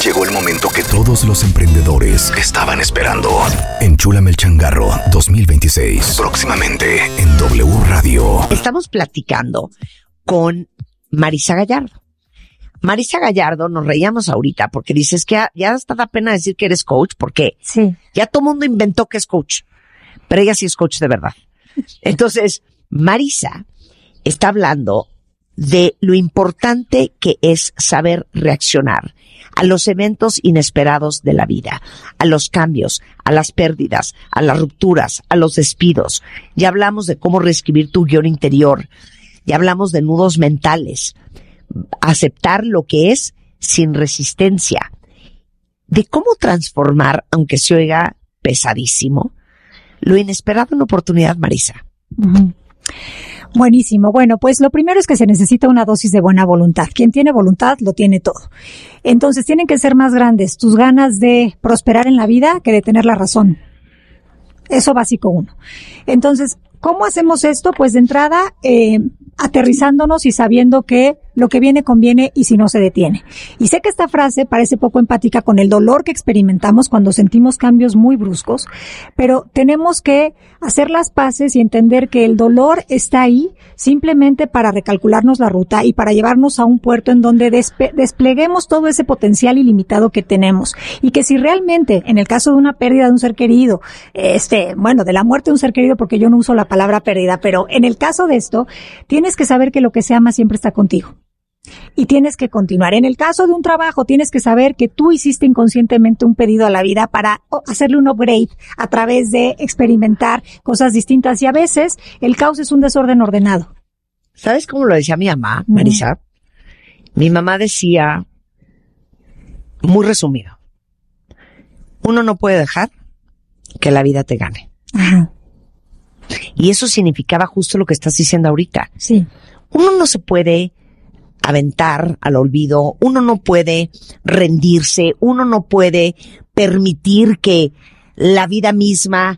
Llegó el momento que todos los emprendedores estaban esperando. Enchúlame el changarro 2026. Próximamente en W Radio. Estamos platicando con Marisa Gallardo. Marisa Gallardo, nos reíamos ahorita porque dices que ya hasta da pena decir que eres coach, porque sí, ya todo el mundo inventó que es coach, pero ella sí es coach de verdad. Entonces, Marisa está hablando de lo importante que es saber reaccionar a los eventos inesperados de la vida, a los cambios, a las pérdidas, a las rupturas, a los despidos. Ya hablamos de cómo reescribir tu guión interior, ya hablamos de nudos mentales, aceptar lo que es sin resistencia, de cómo transformar, aunque se oiga pesadísimo, lo inesperado en oportunidad, Marisa. Uh-huh. Buenísimo. Bueno, pues lo primero es que se necesita una dosis de buena voluntad. Quien tiene voluntad lo tiene todo. Entonces tienen que ser más grandes tus ganas de prosperar en la vida que de tener la razón. Eso básico uno. Entonces, ¿cómo hacemos esto? Pues de entrada, aterrizándonos y sabiendo que lo que viene conviene y si no se detiene. Y sé que esta frase parece poco empática con el dolor que experimentamos cuando sentimos cambios muy bruscos, pero tenemos que hacer las paces y entender que el dolor está ahí simplemente para recalcularnos la ruta y para llevarnos a un puerto en donde despleguemos todo ese potencial ilimitado que tenemos. Y que si realmente, en el caso de una pérdida de un ser querido, de la muerte de un ser querido, porque yo no uso la palabra pérdida, pero en el caso de esto, tienes que saber que lo que se ama siempre está contigo. Y tienes que continuar. En el caso de un trabajo, tienes que saber que tú hiciste inconscientemente un pedido a la vida para hacerle un upgrade a través de experimentar cosas distintas. Y a veces el caos es un desorden ordenado. ¿Sabes cómo lo decía mi mamá, Marisa? Mi mamá decía, muy resumido, uno no puede dejar que la vida te gane. Ajá. Y eso significaba justo lo que estás diciendo ahorita. Sí. Uno no se puede aventar al olvido, uno no puede rendirse, uno no puede permitir que la vida misma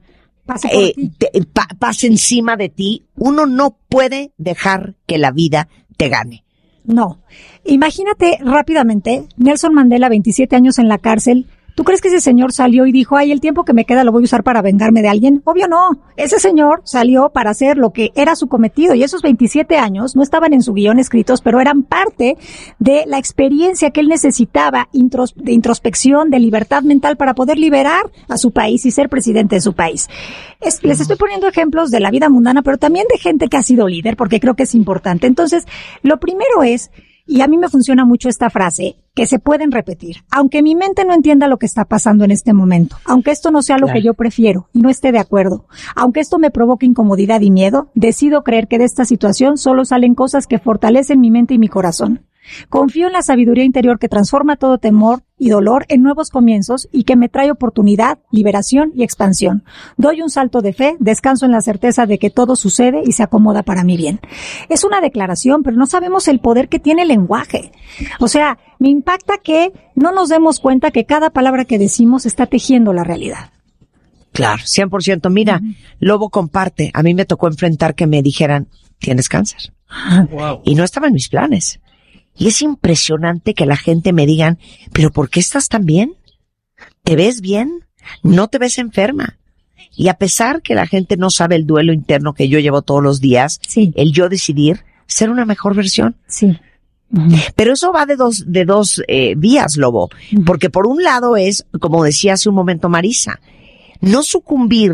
pase encima de ti. Uno no puede dejar que la vida te gane. No. Imagínate rápidamente, Nelson Mandela, 27 años en la cárcel. ¿Tú crees que ese señor salió y dijo, el tiempo que me queda lo voy a usar para vengarme de alguien? Obvio no. Ese señor salió para hacer lo que era su cometido y esos 27 años no estaban en su guión escritos, pero eran parte de la experiencia que él necesitaba de introspección, de libertad mental para poder liberar a su país y ser presidente de su país. Les estoy poniendo ejemplos de la vida mundana, pero también de gente que ha sido líder, porque creo que es importante. Entonces, lo primero es, y a mí me funciona mucho esta frase, que se pueden repetir. Aunque mi mente no entienda lo que está pasando en este momento, aunque esto no sea lo que yo prefiero y no esté de acuerdo, aunque esto me provoque incomodidad y miedo, decido creer que de esta situación solo salen cosas que fortalecen mi mente y mi corazón. Confío en la sabiduría interior que transforma todo temor y dolor en nuevos comienzos y que me trae oportunidad, liberación y expansión. Doy un salto de fe, descanso en la certeza de que todo sucede y se acomoda para mi bien. Es una declaración, pero no sabemos el poder que tiene el lenguaje. O sea, me impacta que no nos demos cuenta que cada palabra que decimos está tejiendo la realidad. Claro, 100%. Mira, Lobo comparte. A mí me tocó enfrentar que me dijeran, tienes cáncer. Wow. Y no estaba en mis planes. Y es impresionante que la gente me digan, ¿pero por qué estás tan bien? ¿Te ves bien? ¿No te ves enferma? Y a pesar que la gente no sabe el duelo interno que yo llevo todos los días, sí, el yo decidir ser una mejor versión. Sí. Pero eso va de dos vías, Lobo. Porque por un lado es, como decía hace un momento Marisa, no sucumbir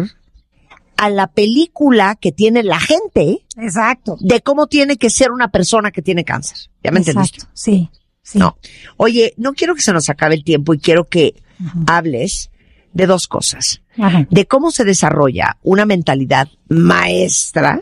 a la película que tiene la gente. Exacto. De cómo tiene que ser una persona que tiene cáncer. ¿Ya me entendiste? Sí, sí. No. Oye, no quiero que se nos acabe el tiempo y quiero que hables de dos cosas. Ajá. De cómo se desarrolla una mentalidad maestra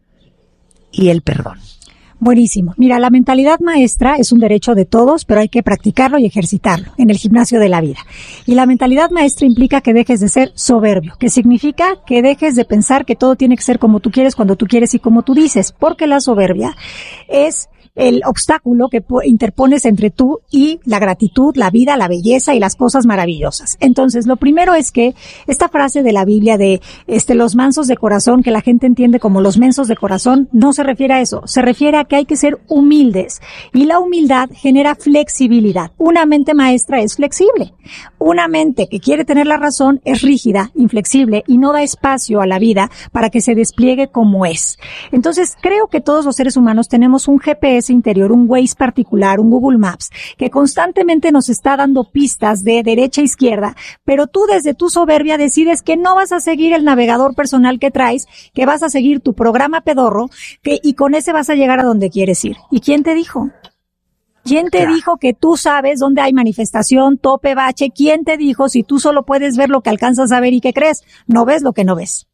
y el perdón. Buenísimo. Mira, la mentalidad maestra es un derecho de todos, pero hay que practicarlo y ejercitarlo en el gimnasio de la vida. Y la mentalidad maestra implica que dejes de ser soberbio, que significa que dejes de pensar que todo tiene que ser como tú quieres, cuando tú quieres y como tú dices, porque la soberbia es el obstáculo que interpones entre tú y la gratitud, la vida, la belleza y las cosas maravillosas. Entonces, lo primero es que esta frase de la Biblia de los mansos de corazón, que la gente entiende como los mensos de corazón, no se refiere a eso. Se refiere a que hay que ser humildes. Y la humildad genera flexibilidad. Una mente maestra es flexible. Una mente que quiere tener la razón es rígida, inflexible y no da espacio a la vida para que se despliegue como es. Entonces, creo que todos los seres humanos tenemos un GPS interior, un Waze particular, un Google Maps, que constantemente nos está dando pistas de derecha a izquierda, pero tú desde tu soberbia decides que no vas a seguir el navegador personal que traes, que vas a seguir tu programa pedorro, y con ese vas a llegar a donde quieres ir. ¿Y quién te dijo? ¿Quién te dijo que tú sabes dónde hay manifestación, tope, bache? ¿Quién te dijo si tú solo puedes ver lo que alcanzas a ver y qué crees? No ves lo que no ves.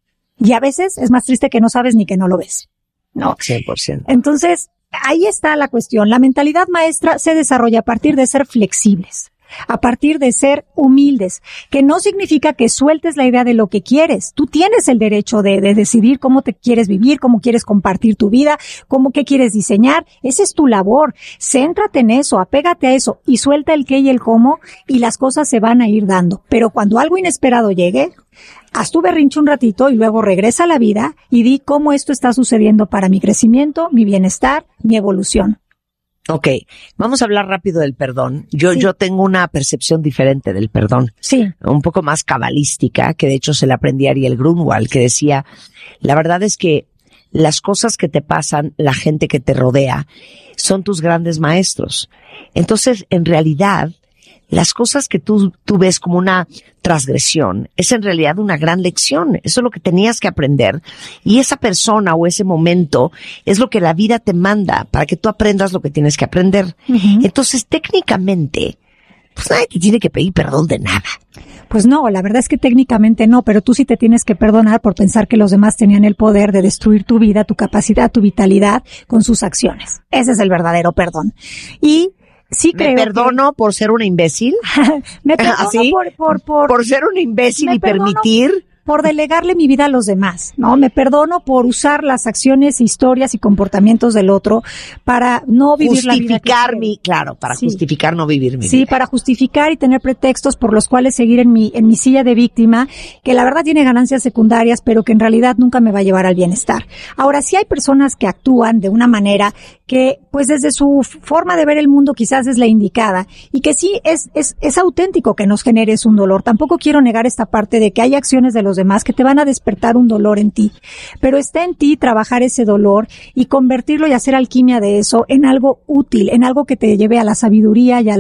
Y a veces es más triste que no sabes ni que no lo ves. No. 100%. Entonces, ahí está la cuestión. La mentalidad maestra se desarrolla a partir de ser flexibles, a partir de ser humildes, que no significa que sueltes la idea de lo que quieres. Tú tienes el derecho de decidir cómo te quieres vivir, cómo quieres compartir tu vida, qué quieres diseñar. Esa es tu labor. Céntrate en eso, apégate a eso y suelta el qué y el cómo y las cosas se van a ir dando. Pero cuando algo inesperado llegue, haz tu berrinche un ratito y luego regresa a la vida y di cómo esto está sucediendo para mi crecimiento, mi bienestar, mi evolución. Ok, vamos a hablar rápido del perdón. Yo tengo una percepción diferente del perdón. Sí. Un poco más cabalística, que de hecho se la aprendí a Ariel Grunwald, que decía, la verdad es que las cosas que te pasan, la gente que te rodea, son tus grandes maestros. Entonces, en realidad, las cosas que tú ves como una transgresión es en realidad una gran lección. Eso es lo que tenías que aprender. Y esa persona o ese momento es lo que la vida te manda para que tú aprendas lo que tienes que aprender. Uh-huh. Entonces, técnicamente, pues nadie te tiene que pedir perdón de nada. Pues no, la verdad es que técnicamente no, pero tú sí te tienes que perdonar por pensar que los demás tenían el poder de destruir tu vida, tu capacidad, tu vitalidad con sus acciones. Ese es el verdadero perdón. Y sí creo ¿Me perdono por ser una imbécil? Me perdono ¿Así? Por ser una imbécil y permitir... por delegarle mi vida a los demás, ¿no? Me perdono por usar las acciones, historias y comportamientos del otro para no vivir la vida que quiero. Justificar no vivir mi vida. Sí, para justificar y tener pretextos por los cuales seguir en mi silla de víctima, que la verdad tiene ganancias secundarias, pero que en realidad nunca me va a llevar al bienestar. Ahora, sí hay personas que actúan de una manera que, pues desde su forma de ver el mundo quizás es la indicada, y que sí es auténtico que nos generes un dolor. Tampoco quiero negar esta parte de que hay acciones de los demás que te van a despertar un dolor en ti, pero está en ti trabajar ese dolor y convertirlo y hacer alquimia de eso en algo útil, en algo que te lleve a la sabiduría y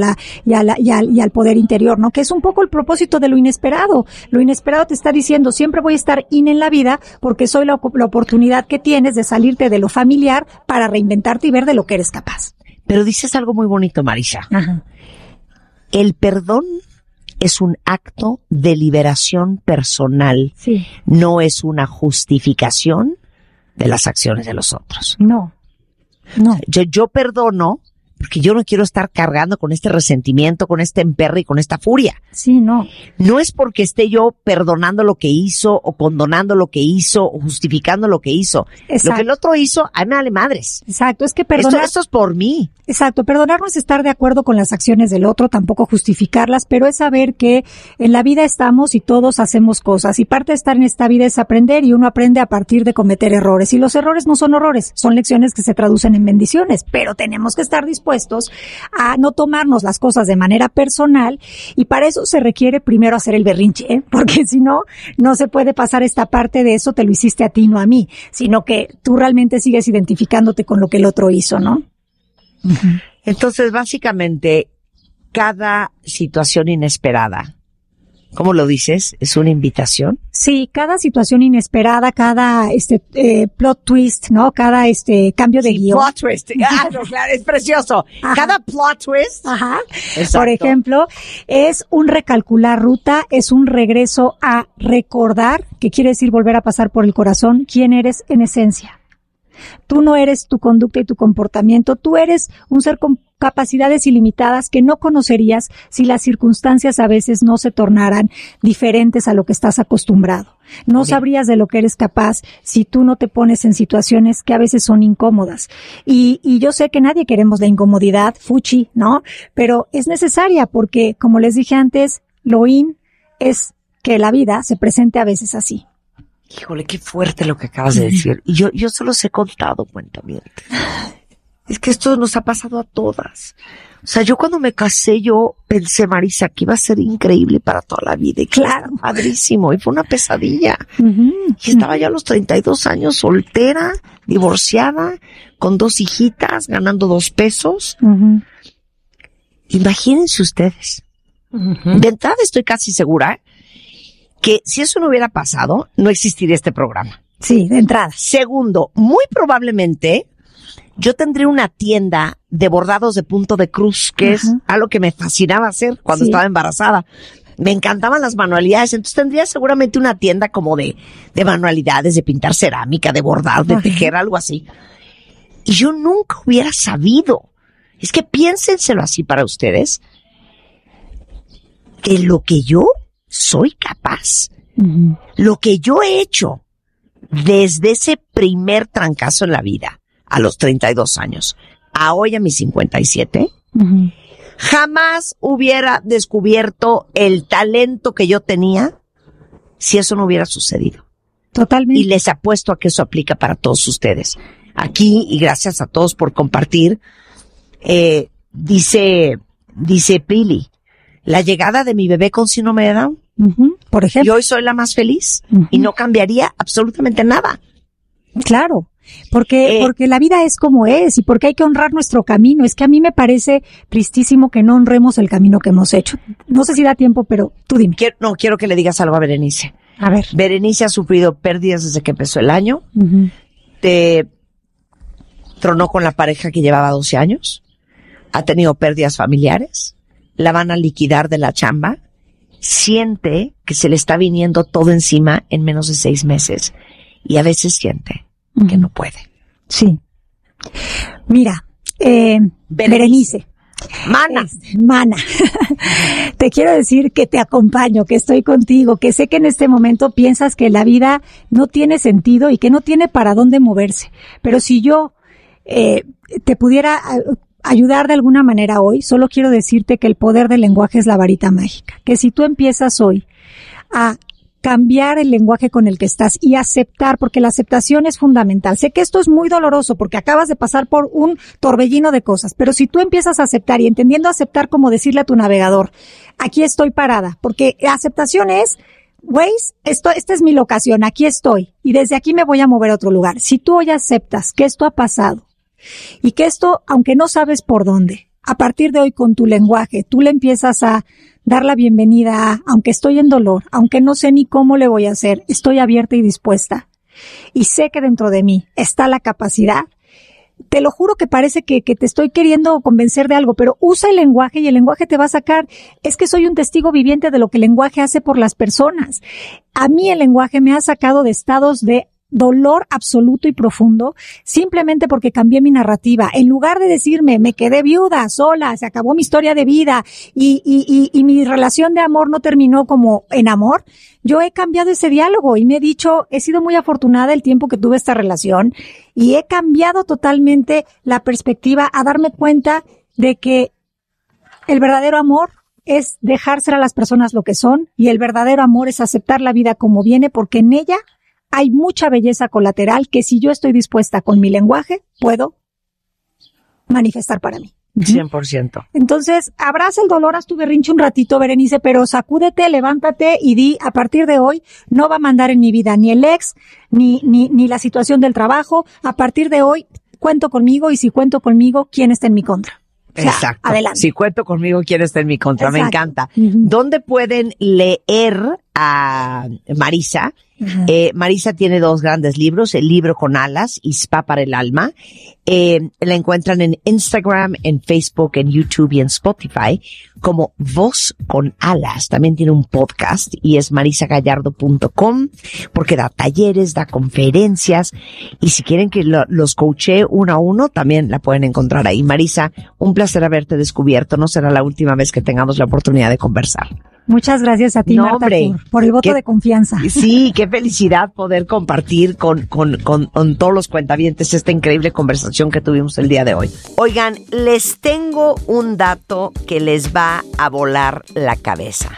al poder interior, ¿no? Que es un poco el propósito de lo inesperado. Lo inesperado te está diciendo, siempre voy a estar en la vida porque soy la oportunidad que tienes de salirte de lo familiar para reinventarte y ver de lo que eres capaz. Pero dices algo muy bonito, Marisa. Ajá. El perdón es un acto de liberación personal. Sí. No es una justificación de las acciones de los otros. No. Yo perdono porque yo no quiero estar cargando con este resentimiento, con este emperre y con esta furia. Sí, no. No es porque esté yo perdonando lo que hizo o condonando lo que hizo o justificando lo que hizo. Exacto. Lo que el otro hizo, a mí me vale madres. Exacto, es que perdonar... Esto es por mí. Exacto, perdonar no es estar de acuerdo con las acciones del otro, tampoco justificarlas, pero es saber que en la vida estamos y todos hacemos cosas, y parte de estar en esta vida es aprender, y uno aprende a partir de cometer errores, y los errores no son horrores, son lecciones que se traducen en bendiciones, pero tenemos que estar dispuestos a no tomarnos las cosas de manera personal, y para eso se requiere primero hacer el berrinche, ¿eh? Porque si no, no se puede pasar esta parte de eso te lo hiciste a ti, no a mí, sino que tú realmente sigues identificándote con lo que el otro hizo, ¿no? Uh-huh. Entonces, básicamente, cada situación inesperada, ¿cómo lo dices? ¿Es una invitación? Sí, cada situación inesperada, cada plot twist, ¿no? Cada cambio de guión. Plot twist. Ah, no, claro, es precioso. Ajá. Cada plot twist. Ajá. Exacto. Por ejemplo, es un recalcular ruta, es un regreso a recordar, que quiere decir volver a pasar por el corazón, quién eres en esencia. Tú no eres tu conducta y tu comportamiento, tú eres un ser capacidades ilimitadas que no conocerías si las circunstancias a veces no se tornaran diferentes a lo que estás acostumbrado. No sabrías de lo que eres capaz si tú no te pones en situaciones que a veces son incómodas. Y yo sé que nadie queremos la incomodidad, fuchi, ¿no? Pero es necesaria porque, como les dije antes, lo in es que la vida se presente a veces así. Híjole, qué fuerte lo que acabas de decir. Y yo se los he contado, cuentamientos. Es que esto nos ha pasado a todas. O sea, yo cuando me casé, yo pensé, Marisa, que iba a ser increíble para toda la vida. Y claro, padrísimo. Y fue una pesadilla. Y estaba yo a los 32 años, soltera, divorciada, con 2 hijitas, ganando 2 pesos. Imagínense ustedes. De entrada estoy casi segura que si eso no hubiera pasado, no existiría este programa. Sí, de entrada. Segundo, muy probablemente yo tendría una tienda de bordados de punto de cruz, que es algo que me fascinaba hacer cuando estaba embarazada. Me encantaban las manualidades, entonces tendría seguramente una tienda como de manualidades, de pintar cerámica, de bordar, de tejer, algo así. Y yo nunca hubiera sabido. Es que piénsenselo así para ustedes, de lo que yo soy capaz, lo que yo he hecho desde ese primer trancazo en la vida, a los 32 años, a hoy a mis 57, jamás hubiera descubierto el talento que yo tenía si eso no hubiera sucedido. Totalmente. Y les apuesto a que eso aplica para todos ustedes. Aquí, y gracias a todos por compartir, dice Pili, la llegada de mi bebé con síndrome de Down. Por ejemplo. Y hoy soy la más feliz y no cambiaría absolutamente nada. Claro, porque la vida es como es y porque hay que honrar nuestro camino. Es que a mí me parece tristísimo que no honremos el camino que hemos hecho. No sé si da tiempo, pero tú dime. Quiero que le digas algo a Berenice. A ver. Berenice ha sufrido pérdidas desde que empezó el año. Te tronó con la pareja que llevaba 12 años. Ha tenido pérdidas familiares. La van a liquidar de la chamba. Siente que se le está viniendo todo encima en menos de 6 meses. Y a veces siente que no puede. Sí. Mira, Berenice. Mana. Te quiero decir que te acompaño, que estoy contigo, que sé que en este momento piensas que la vida no tiene sentido y que no tiene para dónde moverse. Pero si yo te pudiera ayudar de alguna manera hoy, solo quiero decirte que el poder del lenguaje es la varita mágica. Que si tú empiezas hoy a cambiar el lenguaje con el que estás y aceptar, porque la aceptación es fundamental. Sé que esto es muy doloroso porque acabas de pasar por un torbellino de cosas, pero si tú empiezas a aceptar y entendiendo aceptar como decirle a tu navegador, aquí estoy parada, porque aceptación es, Waze, esta es mi locación, aquí estoy y desde aquí me voy a mover a otro lugar. Si tú hoy aceptas que esto ha pasado y que esto, aunque no sabes por dónde, a partir de hoy con tu lenguaje, tú le empiezas a dar la bienvenida a, aunque estoy en dolor, aunque no sé ni cómo le voy a hacer, estoy abierta y dispuesta. Y sé que dentro de mí está la capacidad. Te lo juro que parece que te estoy queriendo convencer de algo, pero usa el lenguaje y el lenguaje te va a sacar. Es que soy un testigo viviente de lo que el lenguaje hace por las personas. A mí el lenguaje me ha sacado de estados de dolor absoluto y profundo, simplemente porque cambié mi narrativa. En lugar de decirme, me quedé viuda, sola, se acabó mi historia de vida y mi relación de amor no terminó como en amor, yo he cambiado ese diálogo y me he dicho, he sido muy afortunada el tiempo que tuve esta relación y he cambiado totalmente la perspectiva a darme cuenta de que el verdadero amor es dejar ser a las personas lo que son y el verdadero amor es aceptar la vida como viene porque en ella hay mucha belleza colateral que si yo estoy dispuesta con mi lenguaje, puedo manifestar para mí. 100%. Entonces, abraza el dolor, haz tu berrinche un ratito, Berenice, pero sacúdete, levántate y di, a partir de hoy, no va a mandar en mi vida ni el ex, ni la situación del trabajo. A partir de hoy, cuento conmigo y si cuento conmigo, ¿quién está en mi contra? O sea, exacto. Adelante. Si cuento conmigo, ¿quién está en mi contra? Exacto. Me encanta. ¿Dónde pueden leer a Marisa Marisa tiene 2 grandes libros, el libro con alas y Spa para el alma. La encuentran en Instagram, en Facebook, en YouTube y en Spotify como Voz con Alas. También tiene un podcast y es marisagallardo.com porque da talleres, da conferencias y si quieren que los coachee uno a uno también la pueden encontrar ahí. Marisa, un placer haberte descubierto. No será la última vez que tengamos la oportunidad de conversar. Muchas gracias a ti, Marta, hombre, por el voto de confianza. Sí, qué felicidad poder compartir con todos los cuentavientes esta increíble conversación que tuvimos el día de hoy. Oigan, les tengo un dato que les va a volar la cabeza.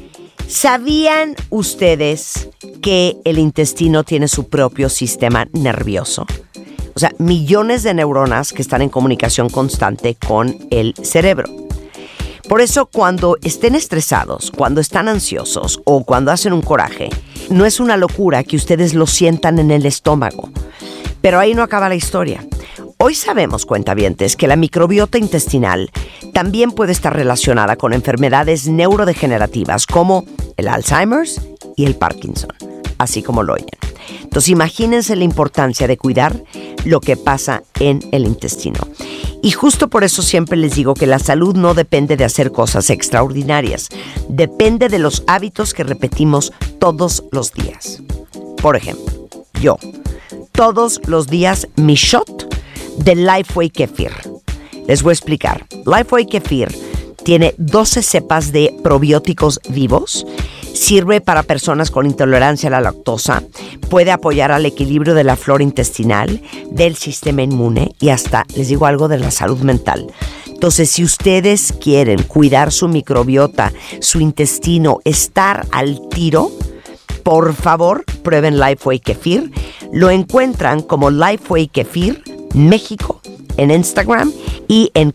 ¿Sabían ustedes que el intestino tiene su propio sistema nervioso? O sea, millones de neuronas que están en comunicación constante con el cerebro. Por eso, cuando estén estresados, cuando están ansiosos o cuando hacen un coraje, no es una locura que ustedes lo sientan en el estómago. Pero ahí no acaba la historia. Hoy sabemos, cuentavientes, que la microbiota intestinal también puede estar relacionada con enfermedades neurodegenerativas como el Alzheimer's y el Parkinson, así como lo oyen. Entonces, imagínense la importancia de cuidar lo que pasa en el intestino. Y justo por eso siempre les digo que la salud no depende de hacer cosas extraordinarias. Depende de los hábitos que repetimos todos los días. Por ejemplo, yo, todos los días mi shot de Lifeway Kefir. Les voy a explicar. Lifeway Kefir tiene 12 cepas de probióticos vivos. Sirve para personas con intolerancia a la lactosa, puede apoyar al equilibrio de la flora intestinal, del sistema inmune y hasta, les digo algo, de la salud mental. Entonces, si ustedes quieren cuidar su microbiota, su intestino, estar al tiro, por favor, prueben Lifeway Kefir. Lo encuentran como Lifeway Kefir México en Instagram y en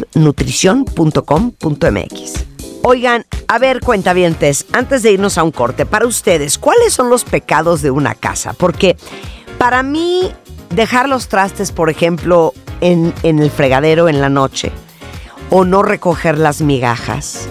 kefirnutrición.com.mx. Oigan, a ver, cuentavientes, antes de irnos a un corte, para ustedes, ¿cuáles son los pecados de una casa? Porque para mí, dejar los trastes, por ejemplo, en el fregadero en la noche, o no recoger las migajas,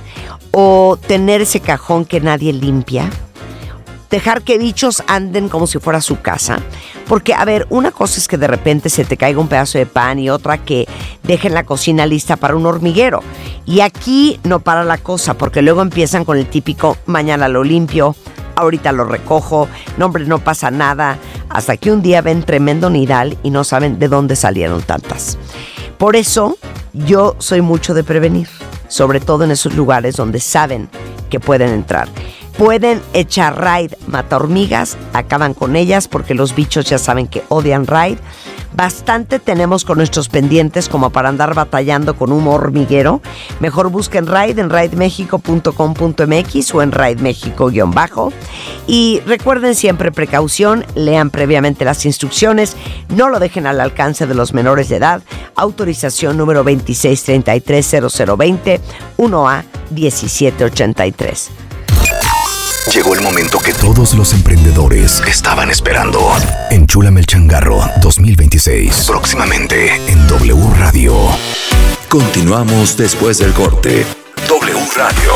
o tener ese cajón que nadie limpia, dejar que bichos anden como si fuera su casa. Porque, a ver, una cosa es que de repente se te caiga un pedazo de pan y otra que dejen la cocina lista para un hormiguero. Y aquí no para la cosa, porque luego empiezan con el típico, mañana lo limpio, ahorita lo recojo, no hombre, no pasa nada, hasta que un día ven tremendo nidal y no saben de dónde salieron tantas. Por eso, yo soy mucho de prevenir, sobre todo en esos lugares donde saben que pueden entrar. Pueden echar Raid mata hormigas, acaban con ellas porque los bichos ya saben que odian Raid. Bastante tenemos con nuestros pendientes como para andar batallando con un hormiguero. Mejor busquen Raid en raidmexico.com.mx o en Raid México _ y recuerden siempre precaución, lean previamente las instrucciones, no lo dejen al alcance de los menores de edad. Autorización número 26330020 1A 1783. Llegó el momento que todos los emprendedores estaban esperando. Enchúlame el changarro 2026. Próximamente en W Radio. Continuamos después del corte. W Radio.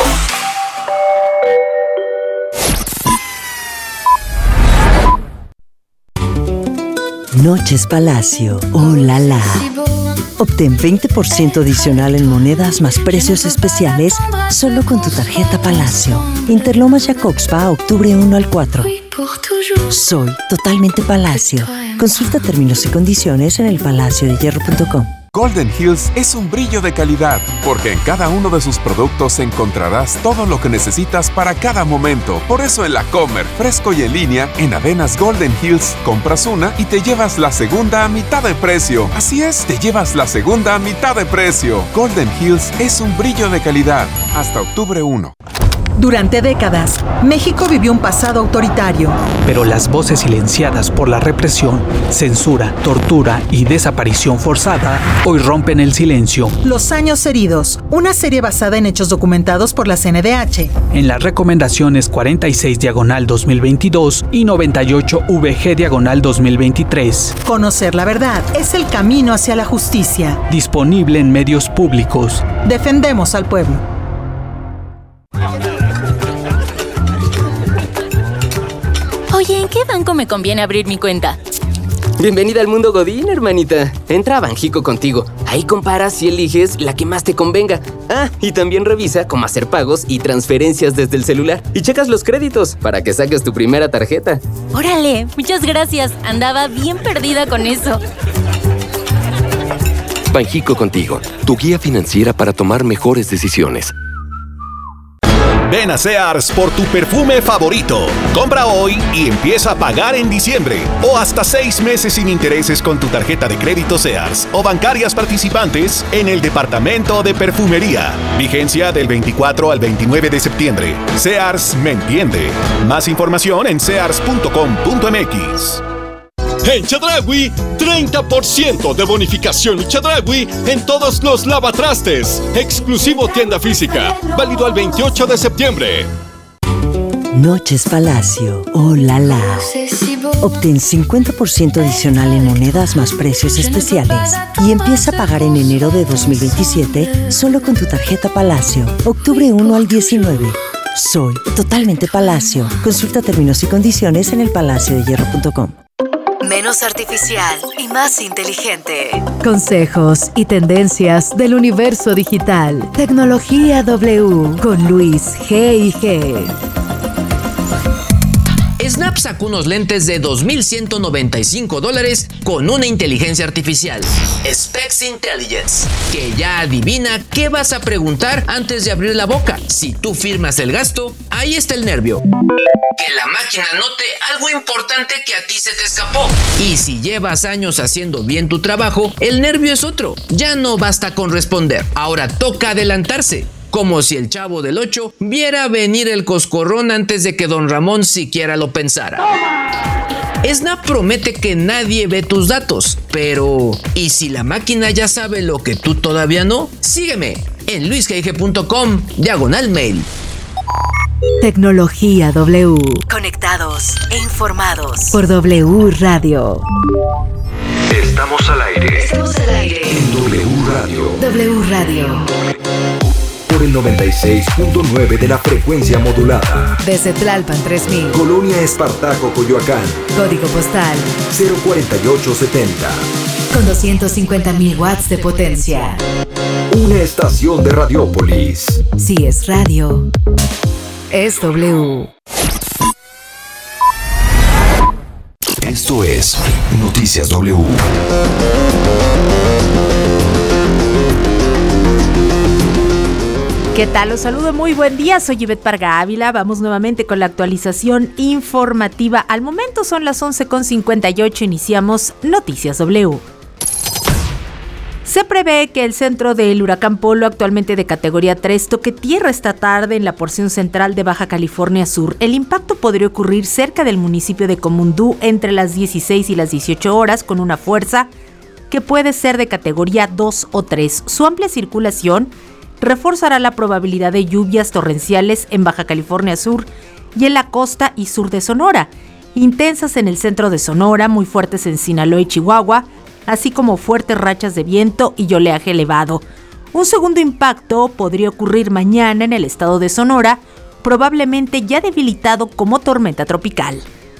Noches Palacio. ¡Oh, la la! Obtén 20% adicional en monedas más precios especiales solo con tu tarjeta Palacio. Interlomas Jacobspa, octubre 1 al 4. Soy totalmente Palacio. Consulta términos y condiciones en elpalaciodehierro.com. Golden Hills es un brillo de calidad, porque en cada uno de sus productos encontrarás todo lo que necesitas para cada momento. Por eso en la Comer, fresco y en línea, en avenas Golden Hills, compras una y te llevas la segunda a mitad de precio. Así es, te llevas la segunda a mitad de precio. Golden Hills es un brillo de calidad. Hasta octubre 1. Durante décadas, México vivió un pasado autoritario. Pero las voces silenciadas por la represión, censura, tortura y desaparición forzada hoy rompen el silencio. Los años heridos, una serie basada en hechos documentados por la CNDH. En las recomendaciones 46/2022 y 98VG/2023. Conocer la verdad es el camino hacia la justicia. Disponible en medios públicos. Defendemos al pueblo. Oye, ¿en qué banco me conviene abrir mi cuenta? Bienvenida al mundo Godín, hermanita. Entra a Banjico Contigo. Ahí comparas y eliges la que más te convenga. Y también revisa cómo hacer pagos y transferencias desde el celular. Y checas los créditos para que saques tu primera tarjeta. ¡Órale! Muchas gracias. Andaba bien perdida con eso. Banjico Contigo, tu guía financiera para tomar mejores decisiones. Ven a Sears por tu perfume favorito. Compra hoy y empieza a pagar en diciembre. O hasta 6 meses sin intereses con tu tarjeta de crédito Sears o bancarias participantes en el departamento de perfumería. Vigencia del 24 al 29 de septiembre. Sears me entiende. Más información en sears.com.mx. En Chedraui, 30% de bonificación Chedraui en todos los lavatrastes. Exclusivo tienda física. Válido al 28 de septiembre. Noches Palacio. ¡Oh, la! Obtén 50% adicional en monedas más precios especiales y empieza a pagar en enero de 2027 solo con tu tarjeta Palacio. Octubre 1 al 19. Soy totalmente Palacio. Consulta términos y condiciones en elpalaciodehierro.com. Menos artificial y más inteligente. Consejos y tendencias del universo digital. Tecnología W con Luis G&G. Snap sacó unos lentes de $2,195 con una inteligencia artificial, Specs Intelligence, que ya adivina qué vas a preguntar antes de abrir la boca. Si tú firmas el gasto, ahí está el nervio. Que la máquina note algo importante que a ti se te escapó. Y si llevas años haciendo bien tu trabajo, el nervio es otro. Ya no basta con responder. Ahora toca adelantarse. Como si el Chavo del 8 viera venir el coscorrón antes de que Don Ramón siquiera lo pensara. Snap promete que nadie ve tus datos, pero ¿y si la máquina ya sabe lo que tú todavía no? Sígueme en luisgg.com/mail. Tecnología W. Conectados e informados. Por W Radio. Estamos al aire. Estamos al aire. En W Radio. W Radio. Por el 96.9 de la frecuencia modulada. Desde Tlalpan 3000. Colonia Espartaco, Coyoacán. Código postal 04870. Con 250,000 watts de potencia. Una estación de Radiópolis. Si es radio, es W. Esto es Noticias W. ¿Qué tal? Los saludo, muy buen día, soy Ivette Parga Ávila, vamos nuevamente con la actualización informativa. Al momento son las 11:58, iniciamos Noticias W. Se prevé que el centro del huracán Polo, actualmente de categoría 3, toque tierra esta tarde en la porción central de Baja California Sur. El impacto podría ocurrir cerca del municipio de Comundú entre las 16 y las 18 horas con una fuerza que puede ser de categoría 2 o 3. Su amplia circulación reforzará la probabilidad de lluvias torrenciales en Baja California Sur y en la costa y sur de Sonora, intensas en el centro de Sonora, muy fuertes en Sinaloa y Chihuahua, así como fuertes rachas de viento y oleaje elevado. Un segundo impacto podría ocurrir mañana en el estado de Sonora, probablemente ya debilitado como tormenta tropical.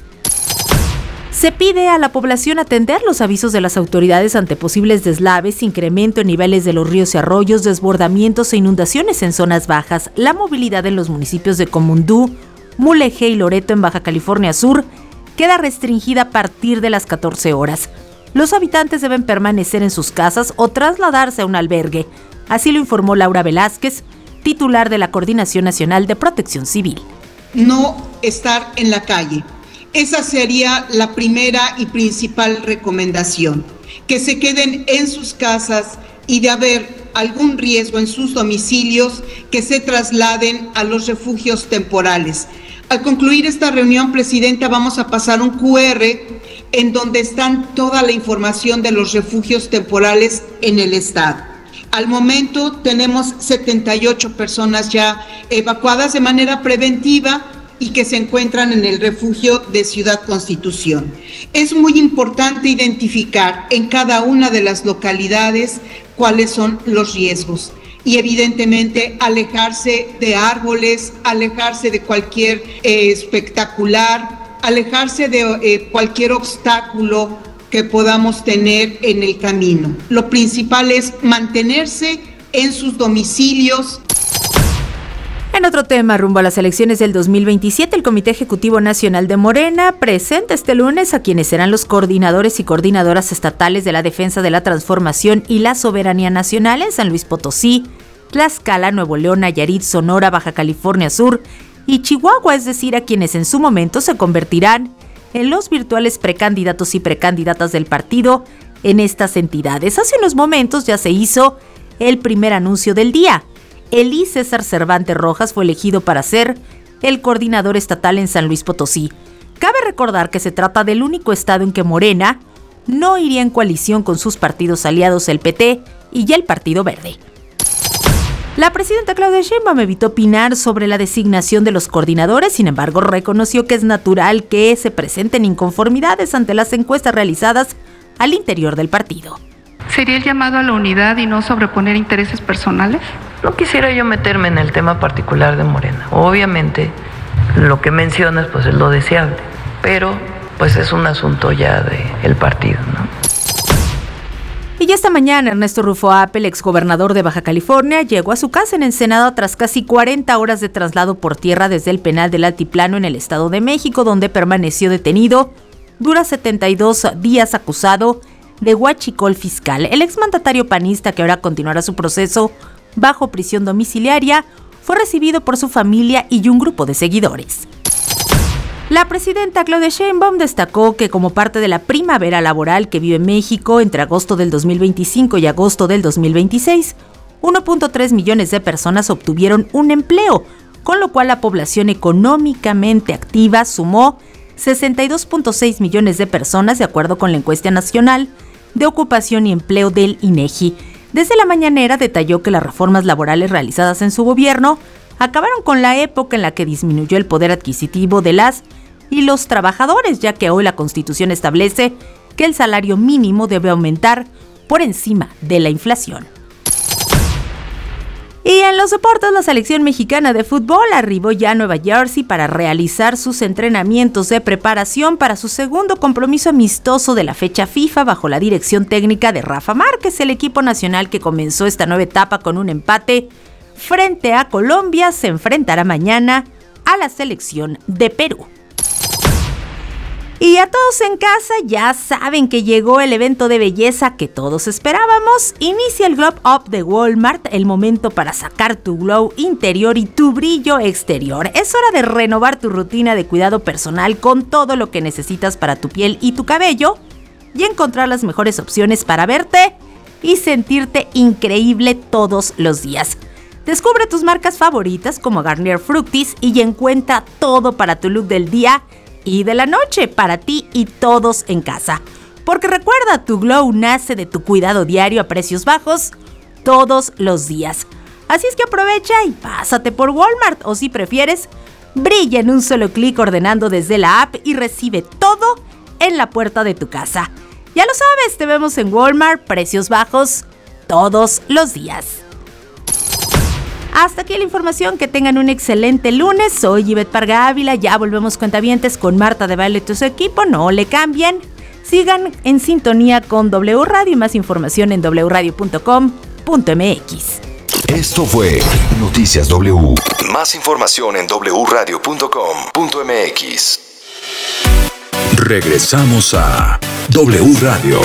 Se pide a la población atender los avisos de las autoridades ante posibles deslaves, incremento en niveles de los ríos y arroyos, desbordamientos e inundaciones en zonas bajas. La movilidad en los municipios de Comundú, Mulegé y Loreto en Baja California Sur queda restringida a partir de las 14 horas. Los habitantes deben permanecer en sus casas o trasladarse a un albergue. Así lo informó Laura Velázquez, titular de la Coordinación Nacional de Protección Civil. No estar en la calle. Esa sería la primera y principal recomendación, que se queden en sus casas y de haber algún riesgo en sus domicilios, que se trasladen a los refugios temporales. Al concluir esta reunión, Presidenta, vamos a pasar un QR en donde están toda la información de los refugios temporales en el estado. Al momento tenemos 78 personas ya evacuadas de manera preventiva y que se encuentran en el refugio de Ciudad Constitución. Es muy importante identificar en cada una de las localidades cuáles son los riesgos y evidentemente alejarse de árboles, alejarse de cualquier espectacular alejarse de cualquier obstáculo que podamos tener en el camino. Lo principal es mantenerse en sus domicilios. En otro tema, rumbo a las elecciones del 2027, el Comité Ejecutivo Nacional de Morena presenta este lunes a quienes serán los coordinadores y coordinadoras estatales de la defensa de la transformación y la soberanía nacional en San Luis Potosí, Tlaxcala, Nuevo León, Nayarit, Sonora, Baja California Sur y Chihuahua, es decir, a quienes en su momento se convertirán en los virtuales precandidatos y precandidatas del partido en estas entidades. Hace unos momentos ya se hizo el primer anuncio del día. Elí César Cervantes Rojas fue elegido para ser el coordinador estatal en San Luis Potosí. Cabe recordar que se trata del único estado en que Morena no iría en coalición con sus partidos aliados, el PT y el Partido Verde. La presidenta Claudia Sheinbaum evitó opinar sobre la designación de los coordinadores, sin embargo reconoció que es natural que se presenten inconformidades ante las encuestas realizadas al interior del partido. ¿Sería el llamado a la unidad y no sobreponer intereses personales? No quisiera yo meterme en el tema particular de Morena. Obviamente, lo que mencionas pues es lo deseable, pero pues es un asunto ya del partido, ¿no? Y ya esta mañana Ernesto Rufo Apel, exgobernador de Baja California, llegó a su casa en Ensenada tras casi 40 horas de traslado por tierra desde el penal del Altiplano en el Estado de México, donde permaneció detenido. Dura 72 días acusado de huachicol fiscal. El exmandatario panista, que ahora continuará su proceso bajo prisión domiciliaria, fue recibido por su familia y un grupo de seguidores. La presidenta Claudia Sheinbaum destacó que como parte de la primavera laboral que vive México entre agosto del 2025 y agosto del 2026, 1.3 millones de personas obtuvieron un empleo, con lo cual la población económicamente activa sumó 62.6 millones de personas, de acuerdo con la encuesta nacional de ocupación y empleo del INEGI. Desde la mañanera detalló que las reformas laborales realizadas en su gobierno acabaron con la época en la que disminuyó el poder adquisitivo de las y los trabajadores, ya que hoy la Constitución establece que el salario mínimo debe aumentar por encima de la inflación. Y en los deportes, la selección mexicana de fútbol arribó ya a Nueva Jersey para realizar sus entrenamientos de preparación para su segundo compromiso amistoso de la fecha FIFA bajo la dirección técnica de Rafa Márquez. El equipo nacional, que comenzó esta nueva etapa con un empate frente a Colombia, se enfrentará mañana a la selección de Perú. Y a todos en casa ya saben que llegó el evento de belleza que todos esperábamos. Inicia el Glow Up de Walmart, el momento para sacar tu glow interior y tu brillo exterior. Es hora de renovar tu rutina de cuidado personal con todo lo que necesitas para tu piel y tu cabello y encontrar las mejores opciones para verte y sentirte increíble todos los días. Descubre tus marcas favoritas como Garnier Fructis y encuentra todo para tu look del día y de la noche, para ti y todos en casa. Porque recuerda, tu glow nace de tu cuidado diario a precios bajos todos los días. Así es que aprovecha y pásate por Walmart, o si prefieres, brilla en un solo clic ordenando desde la app y recibe todo en la puerta de tu casa. Ya lo sabes, te vemos en Walmart, precios bajos todos los días. Hasta aquí la información, que tengan un excelente lunes. Soy Ivette Parga Ávila, ya volvemos cuentavientes con Marta de Baile y su equipo, no le cambien. Sigan en sintonía con W Radio y más información en wradio.com.mx. Esto fue Noticias W. Más información en wradio.com.mx. Regresamos a W Radio.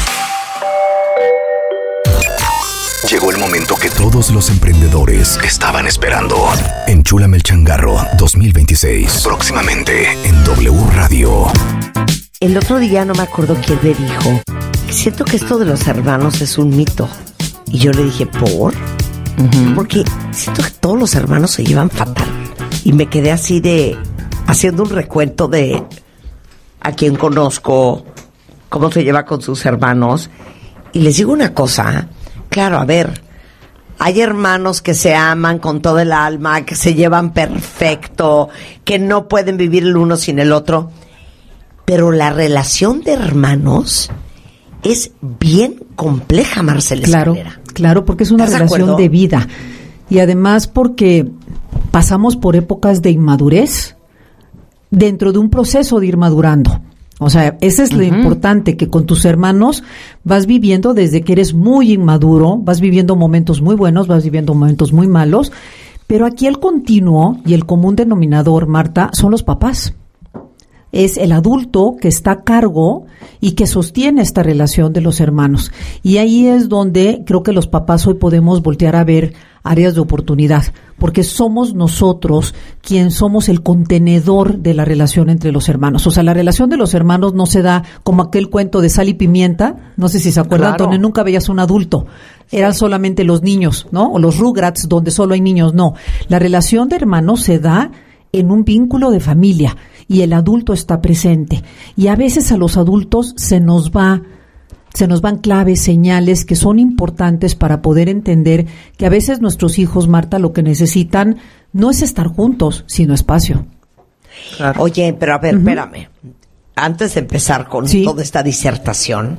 Llegó el momento que todos los emprendedores estaban esperando. Enchúlame el changarro 2026. Próximamente en W Radio. El otro día no me acuerdo quién me dijo: siento que esto de los hermanos es un mito. Y yo le dije, ¿por? Porque siento que todos los hermanos se llevan fatal. Y me quedé así haciendo un recuento de a quién conozco, cómo se lleva con sus hermanos. Y les digo una cosa, claro, a ver, hay hermanos que se aman con todo el alma, que se llevan perfecto, que no pueden vivir el uno sin el otro. Pero la relación de hermanos es bien compleja, Marcela Escalera. Claro, porque es una relación de vida. Y además porque pasamos por épocas de inmadurez, dentro de un proceso de ir madurando. O sea, eso es lo importante, que con tus hermanos vas viviendo desde que eres muy inmaduro, vas viviendo momentos muy buenos, vas viviendo momentos muy malos, pero aquí el continuo y el común denominador, Marta, son los papás. Es el adulto que está a cargo y que sostiene esta relación de los hermanos. Y ahí es donde creo que los papás hoy podemos voltear a ver áreas de oportunidad, porque somos nosotros quien somos el contenedor de la relación entre los hermanos. O sea, la relación de los hermanos no se da como aquel cuento de sal y pimienta, no sé si se acuerdan, donde nunca veías un adulto, eran solamente los niños, ¿no? O los Rugrats, donde solo hay niños, no. La relación de hermanos se da en un vínculo de familia y el adulto está presente. Y a veces a los adultos se nos van claves, señales que son importantes para poder entender que a veces nuestros hijos, Marta, lo que necesitan no es estar juntos, sino espacio. Claro. Oye, pero a ver, espérame. Antes de empezar con toda esta disertación,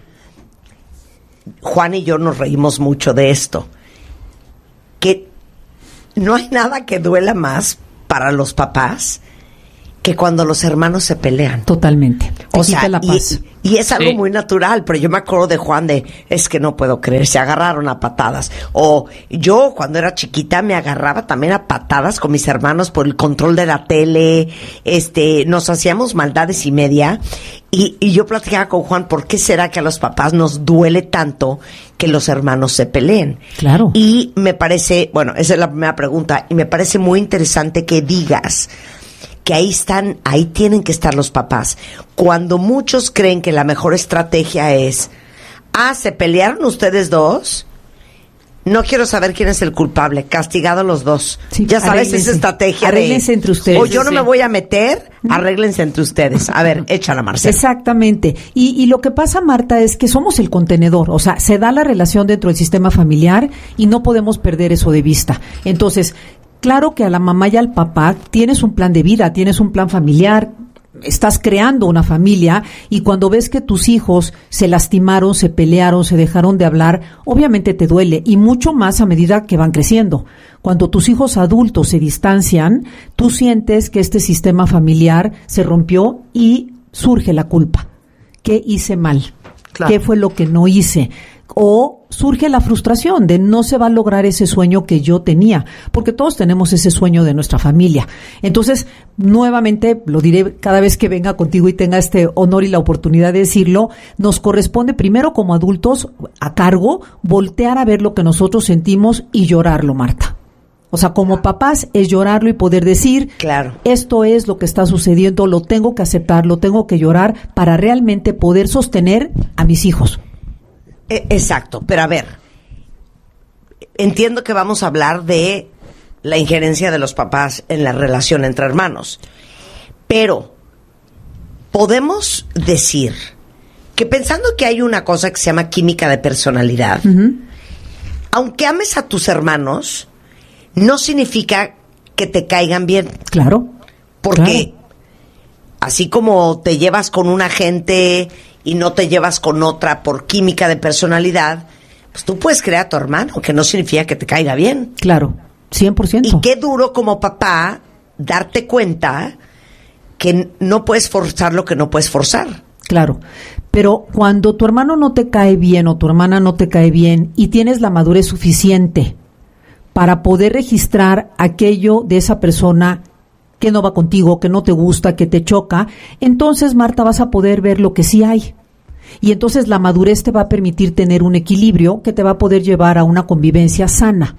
Juan y yo nos reímos mucho de esto. Que no hay nada que duela más para los papás que cuando los hermanos se pelean. Totalmente. O sea, la paz. Y es algo muy natural, pero yo me acuerdo de Juan es que no puedo creer, se agarraron a patadas. O yo cuando era chiquita me agarraba también a patadas con mis hermanos por el control de la tele, nos hacíamos maldades y media. Y yo platicaba con Juan, ¿por qué será que a los papás nos duele tanto que los hermanos se peleen? Claro. Y me parece, bueno, esa es la primera pregunta, y me parece muy interesante que digas que ahí tienen que estar los papás. Cuando muchos creen que la mejor estrategia es, ¿se pelearon ustedes dos? No quiero saber quién es el culpable, castigado los dos. Sí, ya sabes, esa estrategia arréglense entre ustedes. O yo no me voy a meter, arréglense entre ustedes. A ver, échala, Marcela. Exactamente. Y lo que pasa, Marta, es que somos el contenedor. O sea, se da la relación dentro del sistema familiar y no podemos perder eso de vista. Entonces, claro que a la mamá y al papá tienes un plan de vida, tienes un plan familiar, estás creando una familia, y cuando ves que tus hijos se lastimaron, se pelearon, se dejaron de hablar, obviamente te duele, y mucho más a medida que van creciendo. Cuando tus hijos adultos se distancian, tú sientes que este sistema familiar se rompió y surge la culpa. ¿Qué hice mal? Claro. ¿Qué fue lo que no hice? O surge la frustración de no se va a lograr ese sueño que yo tenía, porque todos tenemos ese sueño de nuestra familia. Entonces, nuevamente, lo diré cada vez que venga contigo y tenga este honor y la oportunidad de decirlo, nos corresponde primero como adultos a cargo voltear a ver lo que nosotros sentimos y llorarlo, Marta. O sea, como papás es llorarlo y poder decir, claro, esto es lo que está sucediendo, lo tengo que aceptar, lo tengo que llorar para realmente poder sostener a mis hijos. Exacto, pero a ver, entiendo que vamos a hablar de la injerencia de los papás en la relación entre hermanos, pero podemos decir que pensando que hay una cosa que se llama química de personalidad, aunque ames a tus hermanos, no significa que te caigan bien. Claro. Porque así como te llevas con una gente y no te llevas con otra por química de personalidad, pues tú puedes crear a tu hermano, que no significa que te caiga bien. Claro, 100%. Y qué duro como papá darte cuenta que no puedes forzar lo que no puedes forzar. Claro, pero cuando tu hermano no te cae bien o tu hermana no te cae bien y tienes la madurez suficiente para poder registrar aquello de esa persona que no va contigo, que no te gusta, que te choca, entonces, Marta, vas a poder ver lo que sí hay. Y entonces la madurez te va a permitir tener un equilibrio que te va a poder llevar a una convivencia sana.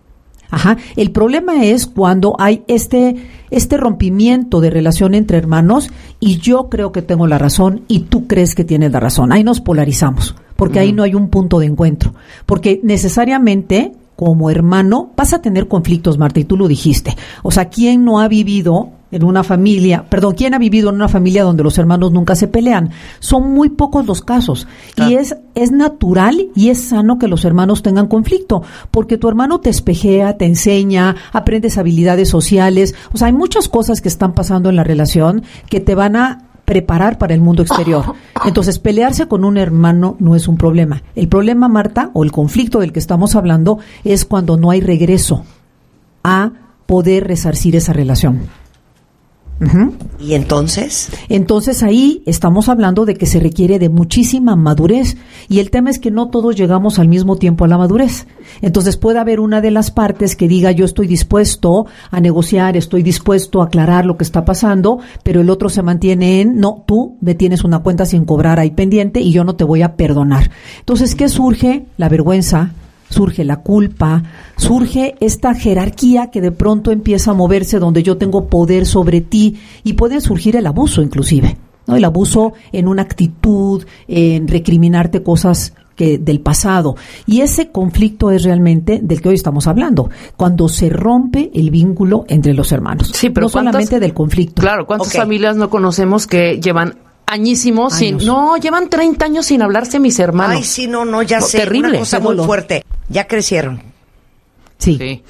El problema es cuando hay este rompimiento de relación entre hermanos y yo creo que tengo la razón y tú crees que tienes la razón. Ahí nos polarizamos, porque ahí no hay un punto de encuentro. Porque necesariamente, como hermano, vas a tener conflictos, Marta, y tú lo dijiste. O sea, ¿quién no ha vivido en una familia, quién ha vivido en una familia donde los hermanos nunca se pelean? Son muy pocos los casos. Y es natural y es sano que los hermanos tengan conflicto, porque tu hermano te espejea, te enseña, aprendes habilidades sociales. O sea, hay muchas cosas que están pasando en la relación que te van a preparar para el mundo exterior. Entonces, pelearse con un hermano no es un problema. El problema, Marta, o el conflicto del que estamos hablando, es cuando no hay regreso a poder resarcir esa relación. ¿Y entonces? Entonces ahí estamos hablando de que se requiere de muchísima madurez, y el tema es que no todos llegamos al mismo tiempo a la madurez. Entonces puede haber una de las partes que diga yo estoy dispuesto a negociar, estoy dispuesto a aclarar lo que está pasando, pero el otro se mantiene en no, tú me tienes una cuenta sin cobrar ahí pendiente y yo no te voy a perdonar. Entonces, ¿qué surge? La vergüenza, surge la culpa, surge esta jerarquía que de pronto empieza a moverse donde yo tengo poder sobre ti, y puede surgir el abuso inclusive, ¿no? El abuso en una actitud, en recriminarte cosas del pasado. Y ese conflicto es realmente del que hoy estamos hablando, cuando se rompe el vínculo entre los hermanos. Sí, pero no solamente del conflicto. Claro, ¿cuántas familias no conocemos que llevan añísimos sin... No, llevan 30 años sin hablarse mis hermanos. Ay, sí, no, ya sé. Terrible. Una cosa muy fuerte. Ya crecieron. Sí.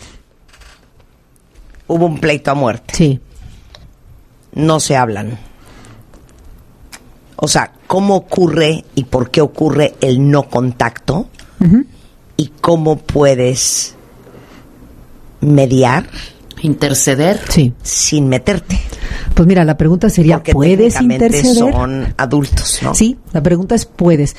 Hubo un pleito a muerte. Sí. No se hablan. O sea, ¿cómo ocurre y por qué ocurre el no contacto? ¿Y cómo puedes mediar? Interceder. Sí. Sin meterte. Pues mira, la pregunta sería, porque ¿puedes interceder? Son adultos, ¿no? Sí, la pregunta es, ¿puedes?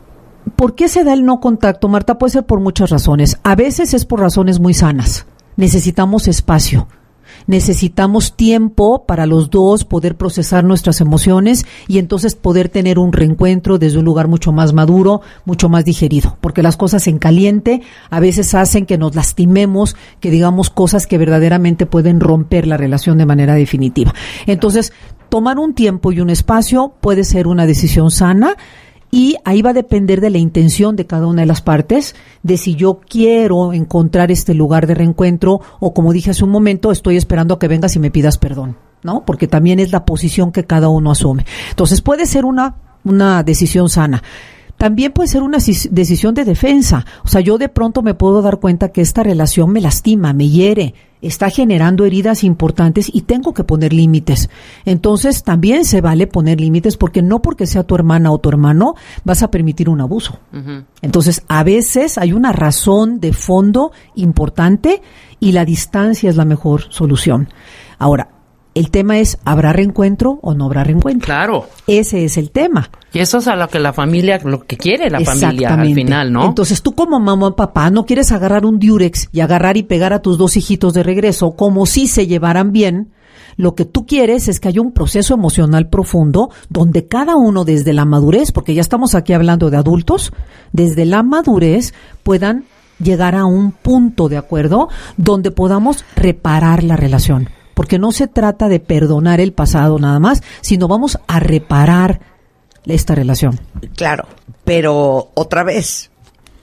¿Por qué se da el no contacto, Marta? Puede ser por muchas razones. A veces es por razones muy sanas. Necesitamos espacio. Necesitamos tiempo para los dos poder procesar nuestras emociones y entonces poder tener un reencuentro desde un lugar mucho más maduro, mucho más digerido, porque las cosas en caliente a veces hacen que nos lastimemos, que digamos cosas que verdaderamente pueden romper la relación de manera definitiva. Entonces, tomar un tiempo y un espacio puede ser una decisión sana. Y ahí va a depender de la intención de cada una de las partes, de si yo quiero encontrar este lugar de reencuentro o, como dije hace un momento, estoy esperando a que vengas y me pidas perdón, ¿no? Porque también es la posición que cada uno asume. Entonces puede ser una decisión sana. También puede ser una decisión de defensa. O sea, yo de pronto me puedo dar cuenta que esta relación me lastima, me hiere, está generando heridas importantes y tengo que poner límites. Entonces, también se vale poner límites, porque no porque sea tu hermana o tu hermano vas a permitir un abuso. Entonces, a veces hay una razón de fondo importante y la distancia es la mejor solución. Ahora, el tema es, ¿habrá reencuentro o no habrá reencuentro? Claro. Ese es el tema. Y eso es a lo que la familia, lo que quiere la familia al final, ¿no? Entonces tú como mamá o papá no quieres agarrar un diurex y agarrar y pegar a tus dos hijitos de regreso como si se llevaran bien. Lo que tú quieres es que haya un proceso emocional profundo donde cada uno desde la madurez, porque ya estamos aquí hablando de adultos, desde la madurez puedan llegar a un punto de acuerdo donde podamos reparar la relación. Porque no se trata de perdonar el pasado nada más, sino vamos a reparar esta relación. Claro, pero otra vez,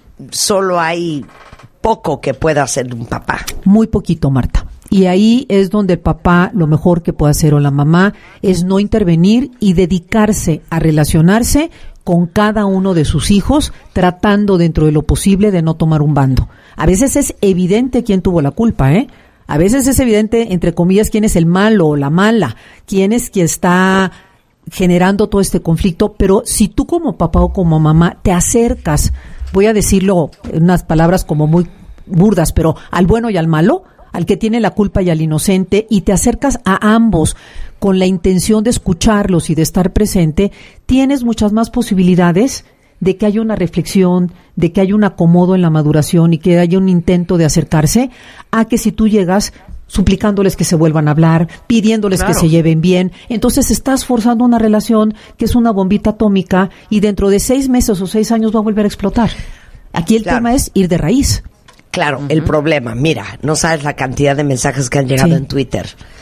solo hay poco que pueda hacer un papá. Muy poquito, Marta. Y ahí es donde el papá, lo mejor que puede hacer, o la mamá, es no intervenir y dedicarse a relacionarse con cada uno de sus hijos, tratando dentro de lo posible de no tomar un bando. A veces es evidente quién tuvo la culpa, ¿eh? A veces es evidente, entre comillas, quién es el malo o la mala, quién es quien está generando todo este conflicto, pero si tú como papá o como mamá te acercas, voy a decirlo en unas palabras como muy burdas, pero al bueno y al malo, al que tiene la culpa y al inocente, y te acercas a ambos con la intención de escucharlos y de estar presente, tienes muchas más posibilidades de que haya una reflexión, de que haya un acomodo en la maduración y que haya un intento de acercarse, a que si tú llegas suplicándoles que se vuelvan a hablar, pidiéndoles que se lleven bien, entonces estás forzando una relación que es una bombita atómica y dentro de 6 meses o 6 años va a volver a explotar. Aquí el tema es ir de raíz. Claro, el problema, mira, no sabes la cantidad de mensajes que han llegado en Twitter.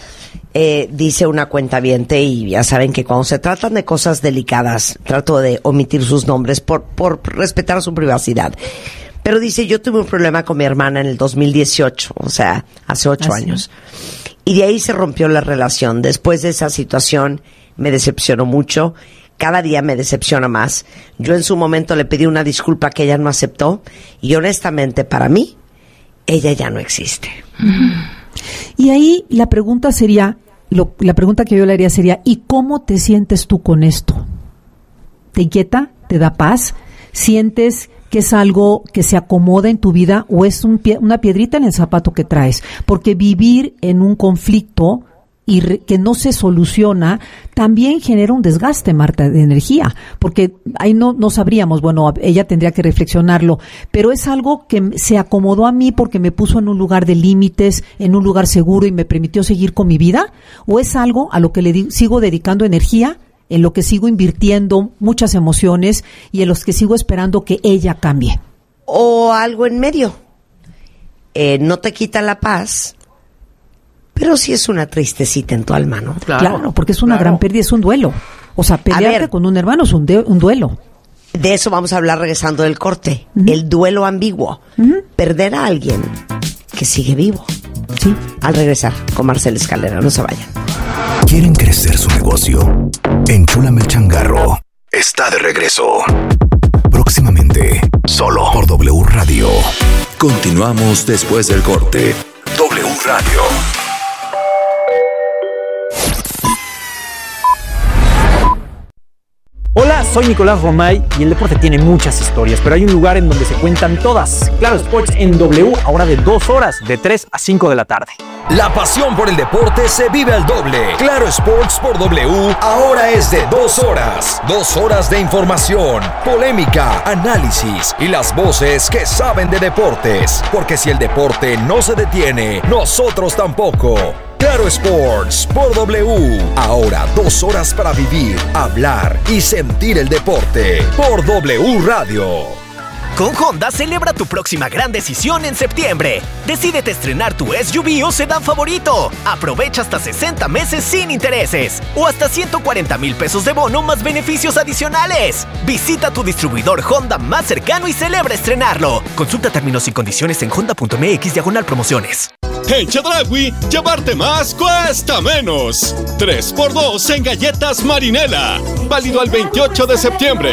Dice una cuentaviente, y ya saben que cuando se tratan de cosas delicadas, trato de omitir sus nombres por respetar su privacidad. Pero dice, yo tuve un problema con mi hermana en el 2018, o sea, hace 8 años. Y de ahí se rompió la relación. Después de esa situación me decepcionó mucho. Cada día me decepciona más. Yo en su momento le pedí una disculpa que ella no aceptó. Y honestamente, para mí, ella ya no existe. Y ahí la pregunta sería, la pregunta que yo le haría sería, ¿y cómo te sientes tú con esto? ¿Te inquieta? ¿Te da paz? ¿Sientes que es algo que se acomoda en tu vida o es una piedrita en el zapato que traes? Porque vivir en un conflicto y que no se soluciona, también genera un desgaste, Marta, de energía, porque ahí no sabríamos, bueno, ella tendría que reflexionarlo, pero es algo que se acomodó a mí porque me puso en un lugar de límites, en un lugar seguro y me permitió seguir con mi vida, o es algo a lo que le sigo dedicando energía, en lo que sigo invirtiendo muchas emociones y en los que sigo esperando que ella cambie. O algo en medio. No te quita la paz, pero sí es una tristecita en tu alma, ¿no? Claro, porque es una gran pérdida, es un duelo. O sea, pelearte con un hermano es un duelo. De eso vamos a hablar regresando del corte. El duelo ambiguo. Perder a alguien que sigue vivo. Sí. Al regresar con Marcela Escalera, no se vayan. ¿Quieren crecer su negocio? Enchúlame el changarro. Está de regreso. Próximamente, solo por W Radio. Continuamos después del corte. W Radio. Hola, soy Nicolás Romay y el deporte tiene muchas historias, pero hay un lugar en donde se cuentan todas. Claro Sports en W, ahora de 2 horas, de 3 a 5 de la tarde. La pasión por el deporte se vive al doble. Claro Sports por W ahora es de 2 horas. 2 horas de información, polémica, análisis y las voces que saben de deportes. Porque si el deporte no se detiene, nosotros tampoco. Claro Sports por W. Ahora 2 horas para vivir, hablar y sentir el deporte. Por W Radio. Con Honda celebra tu próxima gran decisión en septiembre. Decídete estrenar tu SUV o sedán favorito. Aprovecha hasta 60 meses sin intereses o hasta 140,000 pesos de bono más beneficios adicionales. Visita tu distribuidor Honda más cercano y celebra estrenarlo. Consulta términos y condiciones en honda.mx/promociones. En Chedraui, llevarte más cuesta menos. 3x2 en galletas Marinela. Válido al 28 de septiembre.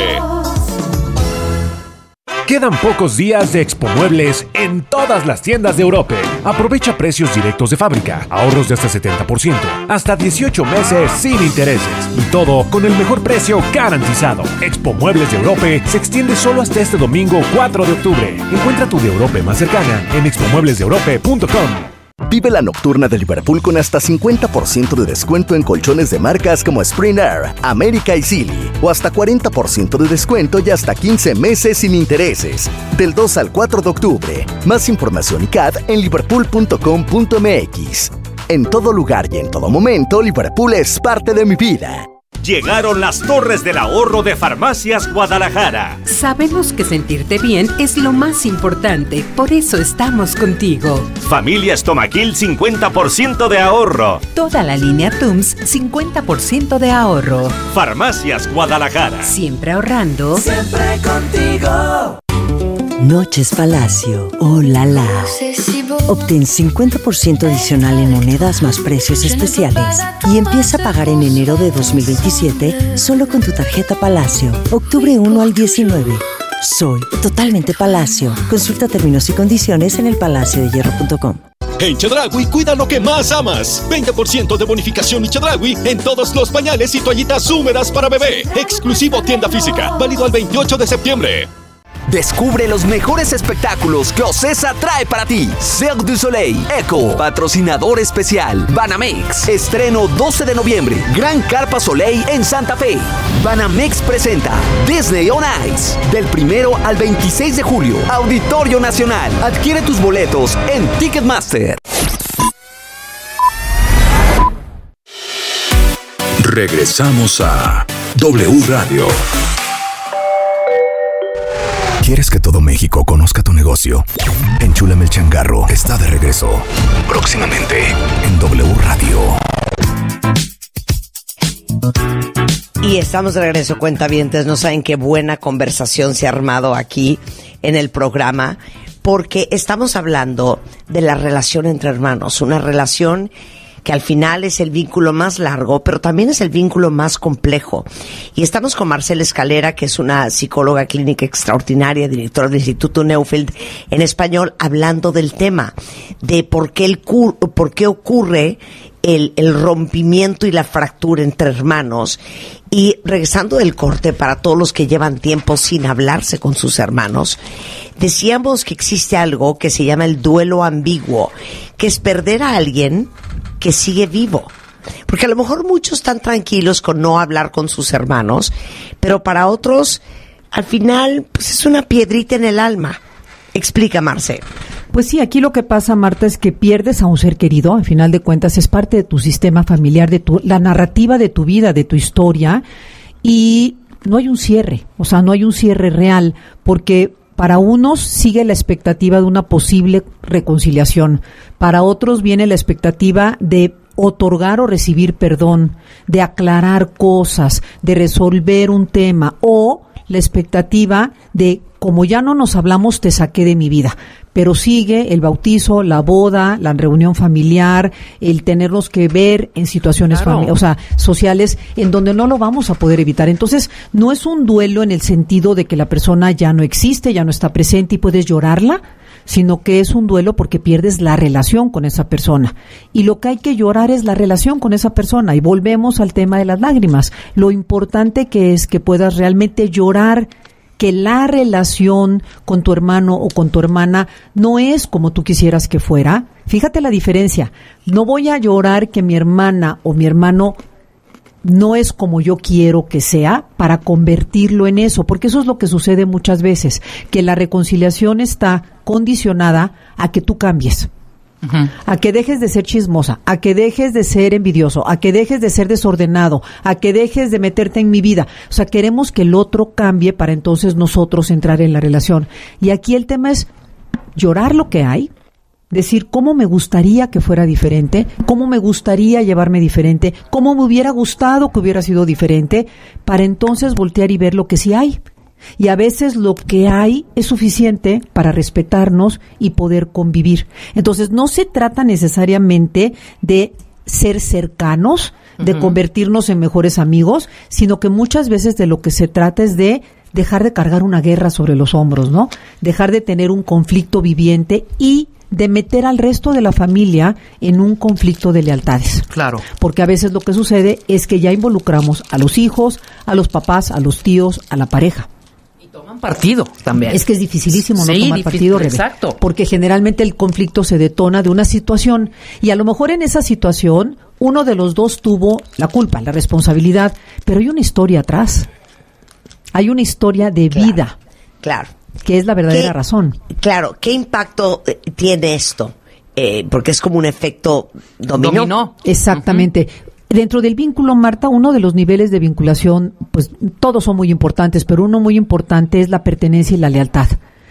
Quedan pocos días de Expo Muebles en todas las tiendas de Europe. Aprovecha precios directos de fábrica, ahorros de hasta 70%, hasta 18 meses sin intereses y todo con el mejor precio garantizado. Expo Muebles de Europe se extiende solo hasta este domingo 4 de octubre. Encuentra tu de Europe más cercana en expomueblesdeeurope.com. Vive la nocturna de Liverpool con hasta 50% de descuento en colchones de marcas como Spring Air, América y Sealy, o hasta 40% de descuento y hasta 15 meses sin intereses. Del 2 al 4 de octubre. Más información y CAD en liverpool.com.mx. En todo lugar y en todo momento, Liverpool es parte de mi vida. Llegaron las Torres del Ahorro de Farmacias Guadalajara. Sabemos que sentirte bien es lo más importante, por eso estamos contigo. Familia Estomaquil, 50% de ahorro. Toda la línea TUMS, 50% de ahorro. Farmacias Guadalajara. Siempre ahorrando. Siempre contigo. Noches Palacio, oh la la. Obtén 50% adicional en monedas más precios especiales y empieza a pagar en enero de 2027 solo con tu tarjeta Palacio. Octubre 1 al 19. Soy totalmente Palacio. Consulta términos y condiciones en elpalaciodehierro.com. En Chedraui, cuida lo que más amas. 20% de bonificación y Chedraui en todos los pañales y toallitas húmedas para bebé. Exclusivo tienda física. Válido al 28 de septiembre. Descubre los mejores espectáculos que Ocesa trae para ti. Cirque du Soleil, Echo, patrocinador especial, Banamex. Estreno 12 de noviembre, Gran Carpa Soleil en Santa Fe. Banamex presenta Disney on Ice. Del 1 al 26 de julio, Auditorio Nacional. Adquiere tus boletos en Ticketmaster. Regresamos a W Radio. ¿Quieres que todo México conozca tu negocio? Enchúlame el changarro está de regreso. Próximamente en W Radio. Y estamos de regreso, cuentavientes. No saben qué buena conversación se ha armado aquí en el programa, porque estamos hablando de la relación entre hermanos, una relación que al final es el vínculo más largo, pero también es el vínculo más complejo. Y estamos con Marcela Escalera, que es una psicóloga clínica extraordinaria, directora del Instituto Neufeld en español, hablando del tema de por qué ocurre el rompimiento y la fractura entre hermanos. Y regresando del corte, para todos los que llevan tiempo sin hablarse con sus hermanos, decíamos que existe algo que se llama el duelo ambiguo, que es perder a alguien que sigue vivo. Porque a lo mejor muchos están tranquilos con no hablar con sus hermanos, pero para otros, al final, pues es una piedrita en el alma. Explica, Marce. Pues sí, aquí lo que pasa, Marta, es que pierdes a un ser querido, al final de cuentas es parte de tu sistema familiar, la narrativa de tu vida, de tu historia, y no hay un cierre, o sea, no hay un cierre real, porque para unos sigue la expectativa de una posible reconciliación, para otros viene la expectativa de otorgar o recibir perdón, de aclarar cosas, de resolver un tema, o la expectativa de, como ya no nos hablamos, te saqué de mi vida. Pero sigue el bautizo, la boda, la reunión familiar, el tenernos que ver en situaciones sociales en donde no lo vamos a poder evitar. Entonces, no es un duelo en el sentido de que la persona ya no existe, ya no está presente y puedes llorarla, sino que es un duelo porque pierdes la relación con esa persona. Y lo que hay que llorar es la relación con esa persona. Y volvemos al tema de las lágrimas. Lo importante que es que puedas realmente llorar, que la relación con tu hermano o con tu hermana no es como tú quisieras que fuera. Fíjate la diferencia. No voy a llorar que mi hermana o mi hermano no es como yo quiero que sea para convertirlo en eso, porque eso es lo que sucede muchas veces, que la reconciliación está condicionada a que tú cambies. A que dejes de ser chismosa, a que dejes de ser envidioso, a que dejes de ser desordenado, a que dejes de meterte en mi vida. O sea, queremos que el otro cambie para entonces nosotros entrar en la relación. Y aquí el tema es llorar lo que hay, decir cómo me gustaría que fuera diferente, cómo me gustaría llevarme diferente, cómo me hubiera gustado que hubiera sido diferente, para entonces voltear y ver lo que sí hay. Y a veces lo que hay es suficiente para respetarnos y poder convivir. Entonces no se trata necesariamente de ser cercanos, de convertirnos en mejores amigos, sino que muchas veces de lo que se trata es de dejar de cargar una guerra sobre los hombros, ¿no? Dejar de tener un conflicto viviente y de meter al resto de la familia en un conflicto de lealtades. Claro. Porque a veces lo que sucede es que ya involucramos a los hijos, a los papás, a los tíos, a la pareja. Toman partido también. Es que es dificilísimo no tomar partido, Rebe, exacto. Porque generalmente el conflicto se detona de una situación y a lo mejor en esa situación uno de los dos tuvo la culpa, la responsabilidad, pero hay una historia atrás. Hay una historia de vida. Claro. Que es la verdadera razón. Claro. ¿Qué impacto tiene esto? Porque es como un efecto dominó. Exactamente. Dentro del vínculo, Marta, uno de los niveles de vinculación, pues todos son muy importantes, pero uno muy importante es la pertenencia y la lealtad.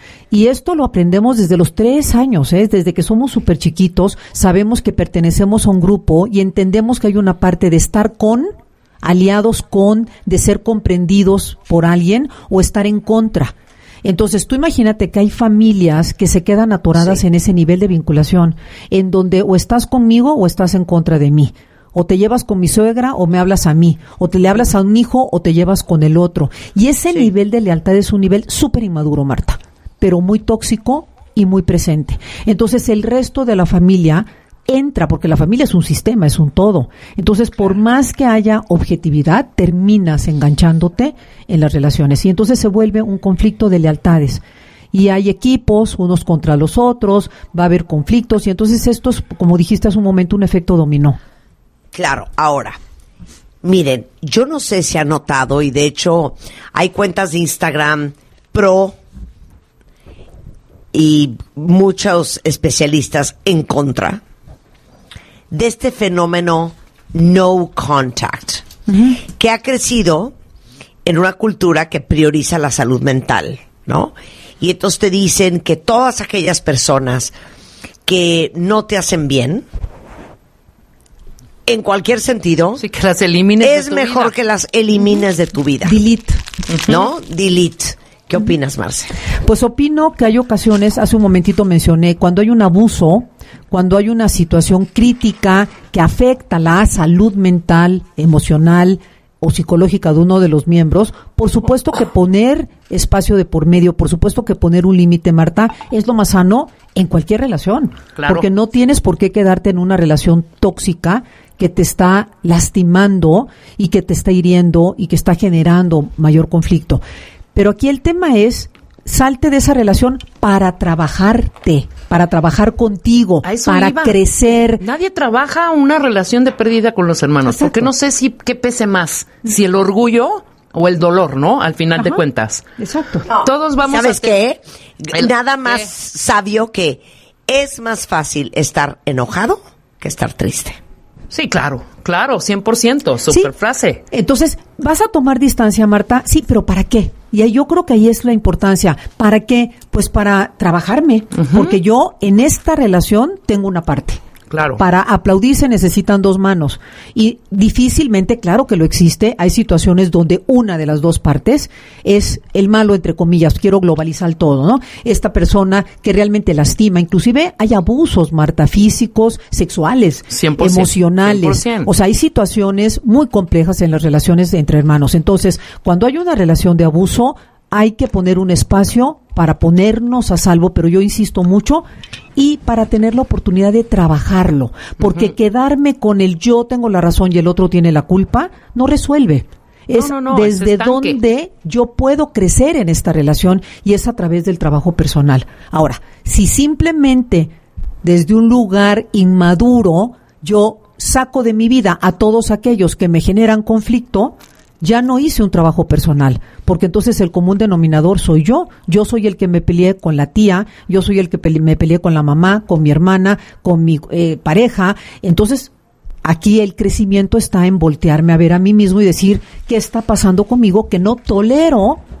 Y esto lo aprendemos desde los 3 años, desde que somos súper chiquitos, sabemos que pertenecemos a un grupo y entendemos que hay una parte de estar con, aliados con, de ser comprendidos por alguien o estar en contra. Entonces, tú imagínate que hay familias que se quedan atoradas en ese nivel de vinculación, en donde o estás conmigo o estás en contra de mí. O te llevas con mi suegra o me hablas a mí, o te le hablas a un hijo o te llevas con el otro. Y ese nivel de lealtad es un nivel súper inmaduro, Marta, pero muy tóxico y muy presente. Entonces el resto de la familia entra, porque la familia es un sistema, es un todo. Entonces, por más que haya objetividad, terminas enganchándote en las relaciones y entonces se vuelve un conflicto de lealtades. Y hay equipos, unos contra los otros, va a haber conflictos y entonces esto es, como dijiste hace un momento, un efecto dominó. Claro, ahora, miren, yo no sé si han notado, y de hecho hay cuentas de Instagram pro y muchos especialistas en contra de este fenómeno no contact, que ha crecido en una cultura que prioriza la salud mental, ¿no? Y entonces te dicen que todas aquellas personas que no te hacen bien, en cualquier sentido, sí, que las elimines es mejor vida. Que las elimines de tu vida. Delete. ¿No? Delete. ¿Qué opinas, Marce? Pues opino que hay ocasiones, hace un momentito mencioné, cuando hay un abuso, cuando hay una situación crítica que afecta la salud mental, emocional o psicológica de uno de los miembros, por supuesto que poner espacio de por medio, por supuesto que poner un límite, Marta, es lo más sano en cualquier relación. Claro. Porque no tienes por qué quedarte en una relación tóxica que te está lastimando y que te está hiriendo y que está generando mayor conflicto. Pero aquí el tema es, salte de esa relación para trabajarte, para trabajar contigo, para crecer. Nadie trabaja una relación de pérdida con los hermanos, porque no sé qué pese más, si el orgullo o el dolor, ¿no? Al final de cuentas. Exacto. No. Todos vamos ¿Sabes qué? El- Nada más sabio que es más fácil estar enojado que estar triste. Sí, claro, 100%, super frase. Entonces, ¿vas a tomar distancia, Marta? Sí, pero ¿para qué? Y ahí yo creo que ahí es la importancia. ¿Para qué? Pues para trabajarme, porque yo en esta relación tengo una parte. Claro. Para aplaudir se necesitan dos manos. Y difícilmente, claro que lo existe, hay situaciones donde una de las dos partes es el malo, entre comillas, quiero globalizar todo, ¿no? Esta persona que realmente lastima, inclusive hay abusos, Marta, físicos, sexuales, 100%, emocionales. 100%. O sea, hay situaciones muy complejas en las relaciones entre hermanos. Entonces, cuando hay una relación de abuso, hay que poner un espacio para ponernos a salvo, pero yo insisto mucho, y para tener la oportunidad de trabajarlo, porque quedarme con el yo tengo la razón y el otro tiene la culpa, no resuelve. Es desde donde yo puedo crecer en esta relación, y es a través del trabajo personal. Ahora, si simplemente desde un lugar inmaduro yo saco de mi vida a todos aquellos que me generan conflicto, ya no hice un trabajo personal, porque entonces el común denominador soy yo soy el que me peleé con la tía, yo soy el que me peleé con la mamá, con mi hermana, con mi pareja. Entonces, aquí el crecimiento está en voltearme a ver a mí mismo y decir, ¿qué está pasando conmigo que no tolero